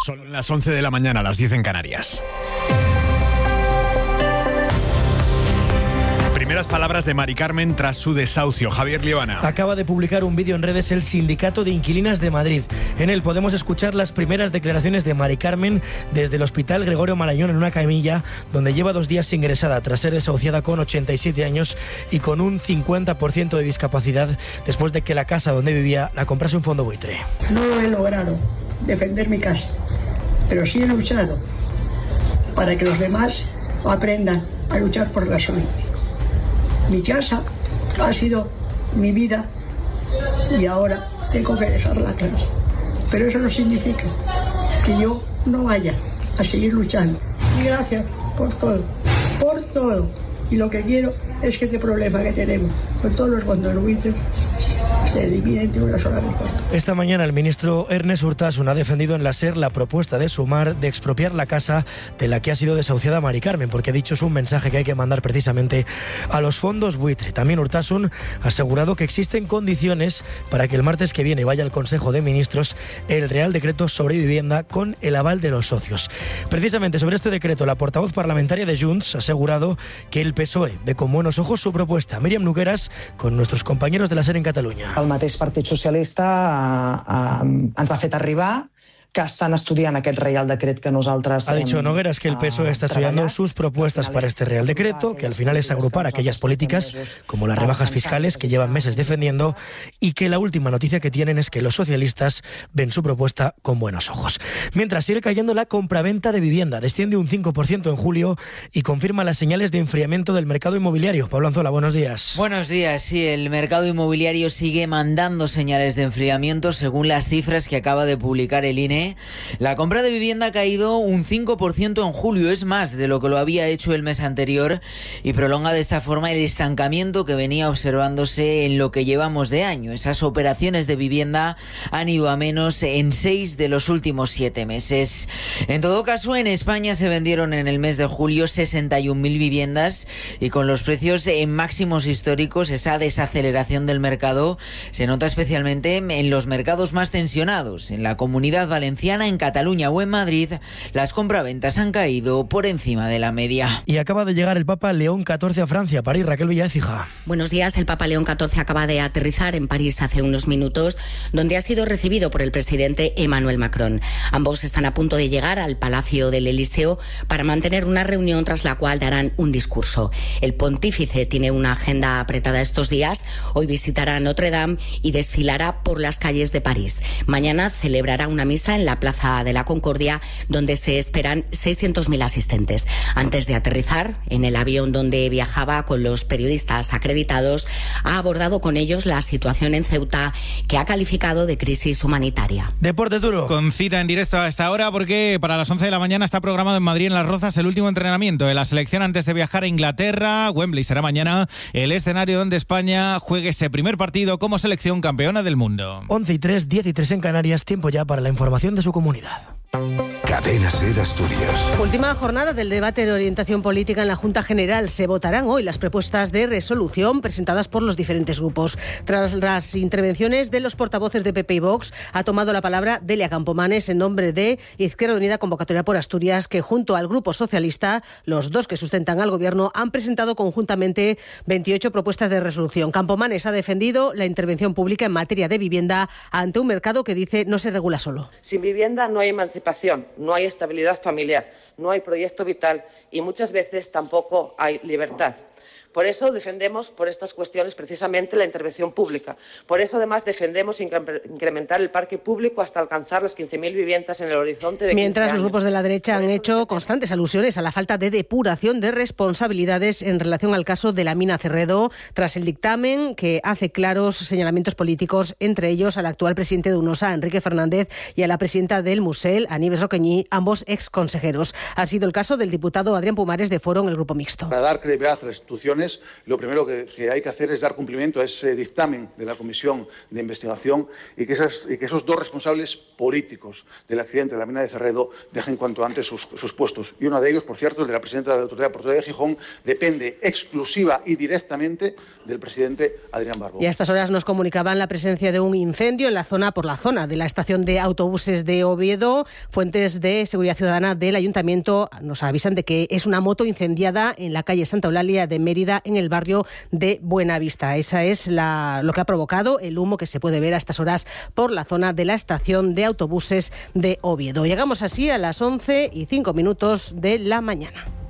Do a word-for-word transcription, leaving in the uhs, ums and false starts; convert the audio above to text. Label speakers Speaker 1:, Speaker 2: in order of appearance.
Speaker 1: Son las once de la mañana, las diez en Canarias. Primeras palabras de Mari Carmen tras su desahucio. Javier Liebana.
Speaker 2: Acaba de publicar un vídeo en redes el Sindicato de Inquilinas de Madrid. En él podemos escuchar las primeras declaraciones de Mari Carmen desde el Hospital Gregorio Marañón en una camilla donde lleva dos días ingresada tras ser desahuciada con ochenta y siete años y con un cincuenta por ciento de discapacidad después de que la casa donde vivía la comprase un fondo buitre.
Speaker 3: No he logrado defender mi casa, pero sí he luchado para que los demás aprendan a luchar por la suya. Mi casa ha sido mi vida y ahora tengo que dejarla atrás. Pero eso no significa que yo no vaya a seguir luchando. Y gracias por todo, por todo. Y lo que quiero es que este problema que tenemos con todos los fondos buitres se elimine de una sola vez.
Speaker 2: Esta mañana el ministro Ernest Urtasun ha defendido en la SER la propuesta de Sumar de expropiar la casa de la que ha sido desahuciada Mari Carmen, porque ha dicho es un mensaje que hay que mandar precisamente a los fondos buitre. También Urtasun ha asegurado que existen condiciones para que el martes que viene vaya al Consejo de Ministros el Real Decreto sobre vivienda con el aval de los socios. Precisamente sobre este decreto, la portavoz parlamentaria de Junts ha asegurado que el P S O E ve con buenos ojos su propuesta. Míriam Nogueras con nuestros compañeros de la SER en Cataluña.
Speaker 4: El mateix Partit Socialista eh, ens ha fet arribar que están estudiando aquel Real Decreto que nosotros...
Speaker 2: Ha dicho Nogueras que el P S O E está estudiando sus propuestas para este Real Decreto, que al final es agrupar aquellas políticas como las rebajas fiscales que llevan meses defendiendo y que la última noticia que tienen es que los socialistas ven su propuesta con buenos ojos. Mientras sigue cayendo la compraventa de vivienda, desciende un cinco por ciento en julio y confirma las señales de enfriamiento del mercado inmobiliario. Pablo Anzola, buenos días.
Speaker 5: Buenos días, sí, el mercado inmobiliario sigue mandando señales de enfriamiento según las cifras que acaba de publicar el I N E. La compra de vivienda ha caído un cinco por ciento en julio, es más de lo que lo había hecho el mes anterior y prolonga de esta forma el estancamiento que venía observándose en lo que llevamos de año. Esas operaciones de vivienda han ido a menos en seis de los últimos siete meses. En todo caso, en España se vendieron en el mes de julio sesenta y un mil viviendas y con los precios en máximos históricos, esa desaceleración del mercado se nota especialmente en los mercados más tensionados. En la Comunidad Valenciana, en Cataluña o en Madrid, las compraventas han caído por encima de la media.
Speaker 2: Y acaba de llegar el Papa León catorce a Francia, a París. Raquel Villaécija.
Speaker 6: Buenos días. El Papa León catorce acaba de aterrizar en París hace unos minutos, donde ha sido recibido por el presidente Emmanuel Macron. Ambos están a punto de llegar al Palacio del Elíseo para mantener una reunión tras la cual darán un discurso. El pontífice tiene una agenda apretada estos días. Hoy visitará Notre Dame y desfilará por las calles de París. Mañana celebrará una misa en la Plaza de la Concordia, donde se esperan seiscientos mil asistentes. Antes de aterrizar en el avión donde viajaba con los periodistas acreditados, ha abordado con ellos la situación en Ceuta, que ha calificado de crisis humanitaria.
Speaker 2: Deportes duro.
Speaker 7: Con cita en directo a esta hora, porque para las once de la mañana está programado en Madrid, en Las Rozas, el último entrenamiento de la selección antes de viajar a Inglaterra. Wembley será mañana el escenario donde España juegue ese primer partido como selección campeona del mundo.
Speaker 2: once y tres, diez y tres en Canarias, tiempo ya para la información de su comunidad.
Speaker 8: Cadena SER Asturias.
Speaker 9: Última jornada del debate de orientación política en la Junta General. Se votarán hoy las propuestas de resolución presentadas por los diferentes grupos. Tras las intervenciones de los portavoces de P P y Vox, ha tomado la palabra Delia Campomanes en nombre de Izquierda Unida Convocatoria por Asturias, que junto al Grupo Socialista, los dos que sustentan al Gobierno, han presentado conjuntamente veintiocho propuestas de resolución. Campomanes ha defendido la intervención pública en materia de vivienda ante un mercado que dice no se regula solo.
Speaker 10: Sin vivienda no hay emancipación, no hay estabilidad familiar, no hay proyecto vital y muchas veces tampoco hay libertad. Por eso defendemos por estas cuestiones precisamente la intervención pública. Por eso además defendemos incrementar el parque público hasta alcanzar las quince mil viviendas en el horizonte de
Speaker 9: Mientras
Speaker 10: quince
Speaker 9: los
Speaker 10: años.
Speaker 9: grupos de la derecha han hecho constantes alusiones a la falta de depuración de responsabilidades en relación al caso de la mina Cerredo, tras el dictamen que hace claros señalamientos políticos, entre ellos al actual presidente de UNOSA, Enrique Fernández, y a la presidenta del Musel, Aníbal Roqueñi, ambos ex consejeros. Ha sido el caso del diputado Adrián Pumares de Foro en el Grupo Mixto.
Speaker 11: Para dar credibilidad a las instituciones lunes, lo primero que, que hay que hacer es dar cumplimiento a ese dictamen de la Comisión de Investigación y que, esas, y que esos dos responsables políticos del accidente de la mina de Cerredo dejen cuanto antes sus, sus puestos. Y uno de ellos, por cierto, el de la presidenta de la Autoridad Portuaria de Gijón, depende exclusiva y directamente del presidente Adrián Barbó.
Speaker 9: Y a estas horas nos comunicaban la presencia de un incendio en la zona, por la zona de la estación de autobuses de Oviedo. Fuentes de seguridad ciudadana del ayuntamiento nos avisan de que es una moto incendiada en la calle Santa Eulalia de Mérida, en el barrio de Buenavista. Esa es la, lo que ha provocado el humo que se puede ver a estas horas por la zona de la estación de autobuses de Oviedo. Llegamos así a las once y cinco minutos de la mañana.